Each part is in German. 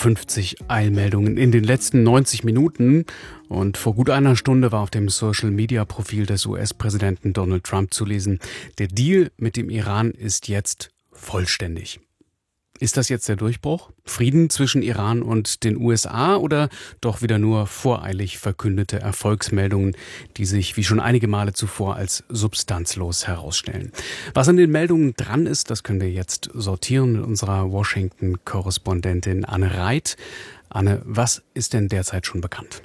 50 Eilmeldungen in den letzten 90 Minuten. Und vor gut einer Stunde war auf dem Social-Media-Profil des US-Präsidenten Donald Trump zu lesen: Der Deal mit dem Iran ist jetzt vollständig. Ist das jetzt der Durchbruch? Frieden zwischen Iran und den USA oder doch wieder nur voreilig verkündete Erfolgsmeldungen, die sich wie schon einige Male zuvor als substanzlos herausstellen? Was an den Meldungen dran ist, das können wir jetzt sortieren mit unserer Washington-Korrespondentin Anne Reit. Anne, was ist denn derzeit schon bekannt?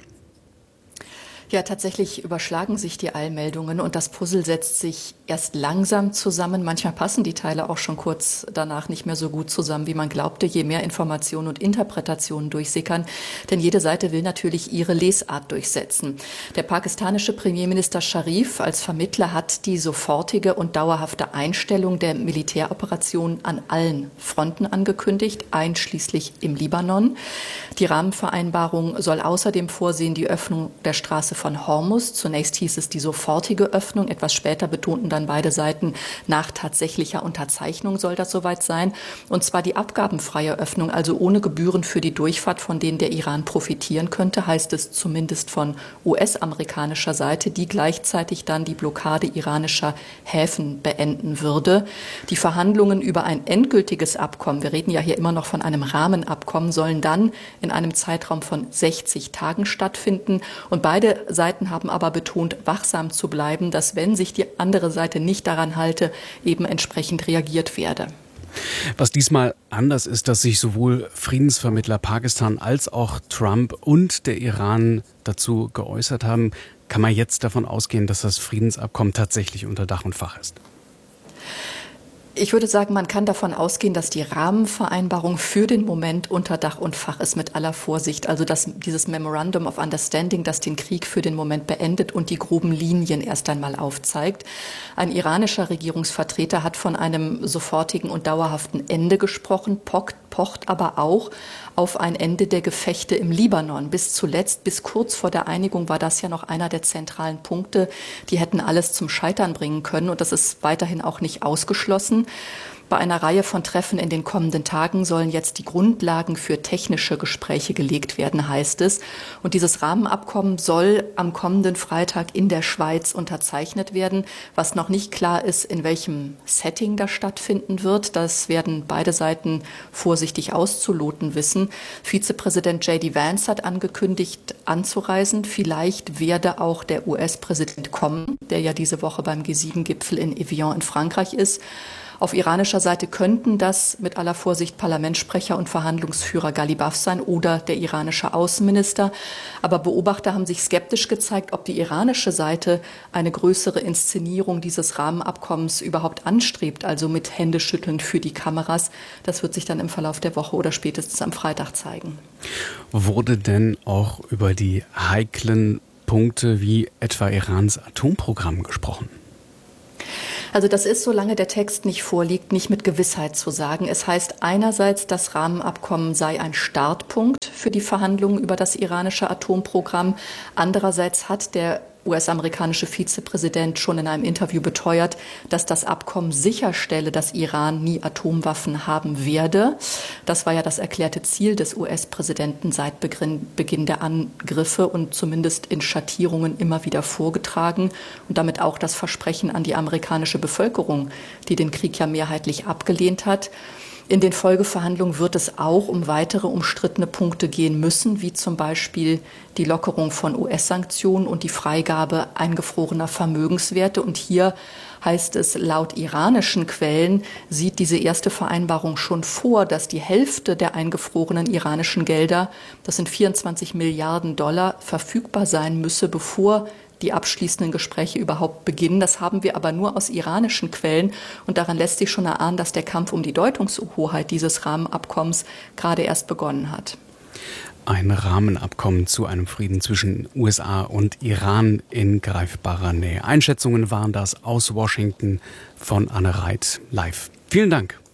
Ja, tatsächlich überschlagen sich die Eilmeldungen und das Puzzle setzt sich erst langsam zusammen. Manchmal passen die Teile auch schon kurz danach nicht mehr so gut zusammen, wie man glaubte, je mehr Informationen und Interpretationen durchsickern. Denn jede Seite will natürlich ihre Lesart durchsetzen. Der pakistanische Premierminister Sharif als Vermittler hat die sofortige und dauerhafte Einstellung der Militäroperationen an allen Fronten angekündigt, einschließlich im Libanon. Die Rahmenvereinbarung soll außerdem vorsehen, die Öffnung der Straße von Hormuz. Zunächst hieß es die sofortige Öffnung. Etwas später betonten dann beide Seiten, nach tatsächlicher Unterzeichnung soll das soweit sein. Und zwar die abgabenfreie Öffnung, also ohne Gebühren für die Durchfahrt, von denen der Iran profitieren könnte, heißt es zumindest von US-amerikanischer Seite, die gleichzeitig dann die Blockade iranischer Häfen beenden würde. Die Verhandlungen über ein endgültiges Abkommen, wir reden ja hier immer noch von einem Rahmenabkommen, sollen dann in einem Zeitraum von 60 Tagen stattfinden. Und beide Seiten haben aber betont, wachsam zu bleiben, dass, wenn sich die andere Seite nicht daran halte, eben entsprechend reagiert werde. Was diesmal anders ist, dass sich sowohl Friedensvermittler Pakistan als auch Trump und der Iran dazu geäußert haben. Kann man jetzt davon ausgehen, dass das Friedensabkommen tatsächlich unter Dach und Fach ist? Ich würde sagen, man kann davon ausgehen, dass die Rahmenvereinbarung für den Moment unter Dach und Fach ist, mit aller Vorsicht. Also dass dieses Memorandum of Understanding, das den Krieg für den Moment beendet und die groben Linien erst einmal aufzeigt. Ein iranischer Regierungsvertreter hat von einem sofortigen und dauerhaften Ende gesprochen, pocht aber auch auf ein Ende der Gefechte im Libanon. Bis zuletzt, bis kurz vor der Einigung, war das ja noch einer der zentralen Punkte. Die hätten alles zum Scheitern bringen können und das ist weiterhin auch nicht ausgeschlossen. Bei einer Reihe von Treffen in den kommenden Tagen sollen jetzt die Grundlagen für technische Gespräche gelegt werden, heißt es. Und dieses Rahmenabkommen soll am kommenden Freitag in der Schweiz unterzeichnet werden. Was noch nicht klar ist, in welchem Setting das stattfinden wird, das werden beide Seiten vorsichtig auszuloten wissen. Vizepräsident J.D. Vance hat angekündigt, anzureisen. Vielleicht werde auch der US-Präsident kommen, der ja diese Woche beim G7-Gipfel in Evian in Frankreich ist. Auf iranischer Seite könnten das mit aller Vorsicht Parlamentssprecher und Verhandlungsführer Ghalibaf sein oder der iranische Außenminister. Aber Beobachter haben sich skeptisch gezeigt, ob die iranische Seite eine größere Inszenierung dieses Rahmenabkommens überhaupt anstrebt, also mit Händeschütteln für die Kameras. Das wird sich dann im Verlauf der Woche oder spätestens am Freitag zeigen. Wurde denn auch über die heiklen Punkte wie etwa Irans Atomprogramm gesprochen? Also das ist, solange der Text nicht vorliegt, nicht mit Gewissheit zu sagen. Es heißt einerseits, das Rahmenabkommen sei ein Startpunkt für die Verhandlungen über das iranische Atomprogramm. Andererseits hat der US-amerikanische Vizepräsident schon in einem Interview beteuert, dass das Abkommen sicherstelle, dass Iran nie Atomwaffen haben werde. Das war ja das erklärte Ziel des US-Präsidenten seit Beginn der Angriffe und zumindest in Schattierungen immer wieder vorgetragen und damit auch das Versprechen an die amerikanische Bevölkerung, die den Krieg ja mehrheitlich abgelehnt hat. In den Folgeverhandlungen wird es auch um weitere umstrittene Punkte gehen müssen, wie zum Beispiel die Lockerung von US-Sanktionen und die Freigabe eingefrorener Vermögenswerte. Und hier heißt es, laut iranischen Quellen sieht diese erste Vereinbarung schon vor, dass die Hälfte der eingefrorenen iranischen Gelder, das sind 24 Milliarden $, verfügbar sein müsse, bevor die abschließenden Gespräche überhaupt beginnen. Das haben wir aber nur aus iranischen Quellen. Und daran lässt sich schon erahnen, dass der Kampf um die Deutungshoheit dieses Rahmenabkommens gerade erst begonnen hat. Ein Rahmenabkommen zu einem Frieden zwischen USA und Iran in greifbarer Nähe. Einschätzungen waren das aus Washington von Anne Reit live. Vielen Dank.